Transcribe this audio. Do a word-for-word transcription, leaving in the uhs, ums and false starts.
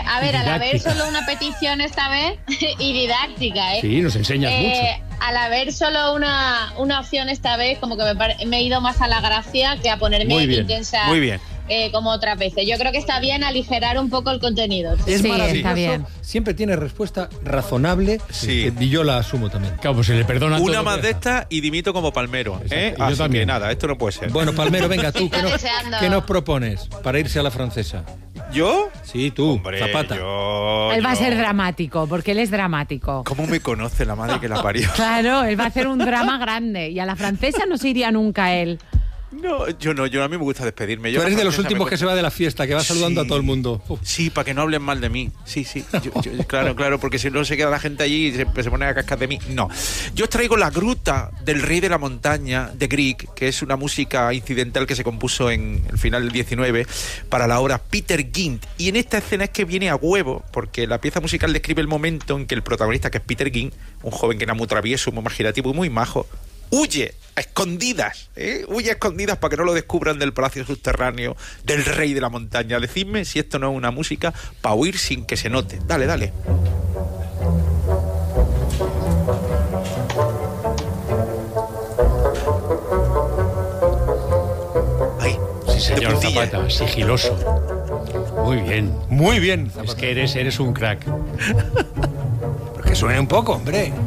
a ver, al haber solo una petición esta vez y didáctica, ¿eh? Sí, nos enseñas eh, mucho. Al haber solo una, una opción esta vez, como que me, pare, me he ido más a la gracia que a ponerme muy bien, intensa. Muy bien. Eh, como otras veces. Yo creo que está bien aligerar un poco el contenido. Es sí, maravilloso. está bien. Siempre tiene respuesta razonable. Sí. Y yo la asumo también. Claro, pues se le perdona Una todo más que... de esta y dimito como Palmero. ¿eh? Y yo Así también. que nada, esto no puede ser. Bueno, Palmero, venga tú. ¿Qué nos, deseando. ¿Qué nos propones para irse a la francesa? ¿Yo? Sí, tú, Hombre, Zapata. Yo, Él va yo. a ser dramático, porque él es dramático. ¿Cómo me conoce la madre que la parió? Claro, él va a hacer un drama grande. Y a la francesa no se iría nunca él. No, yo no, yo a mí me gusta despedirme. Yo Tú eres de los francesa últimos me... que se va de la fiesta, que va saludando Sí. a todo el mundo. Uf. Sí, para que no hablen mal de mí. Sí, sí. Yo, yo, claro, claro, porque si no se queda la gente allí y se, se pone a cascar de mí. No. Yo os traigo La Gruta del Rey de la Montaña de Grieg, que es una música incidental que se compuso en el final del diecinueve para la obra Peter Gynt. Y en esta escena es que viene a huevo, porque la pieza musical describe el momento en que el protagonista, que es Peter Gynt, un joven que era muy travieso, muy imaginativo y muy majo, huye a escondidas, ¿eh? huye a escondidas para que no lo descubran del palacio subterráneo del Rey de la Montaña. Decidme si esto no es una música para huir sin que se note. Dale, dale. Ahí, Sí, señor puntilla. Zapata, sigiloso. Muy bien. Muy bien, Es Zapata. que eres, eres un crack. Pero que suene un poco, hombre.